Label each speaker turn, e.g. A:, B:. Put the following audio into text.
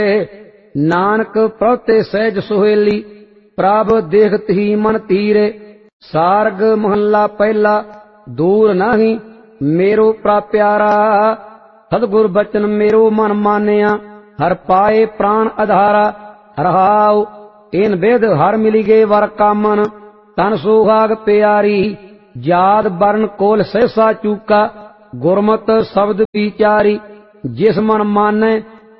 A: नानक प्रते सहज सुहेली प्रभ देखत ही मन तीरे। सारग महला पहला दूर नाही मेरो प्यारा सतगुर बचन मेरो मन मानिया हर पाए प्राण आधारा। हरहाओ इन वेद हर मिली गे वर कामन तन सुहाग प्यारी जात वर्ण कोल सहसा चूका गुरमत शब्द विचारी। जिस मन माने